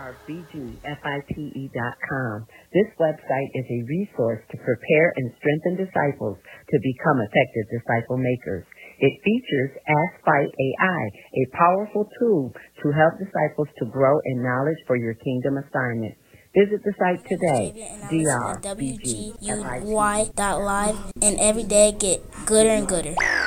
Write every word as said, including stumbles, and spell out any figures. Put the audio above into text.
r b g fight dot com. This website is a resource to prepare and strengthen disciples to become effective disciple makers. It features Ask Fight A I, a powerful tool to help disciples to grow in knowledge for your kingdom assignment. Visit the site today, d r b g w g u y dot live, and every day get gooder and gooder.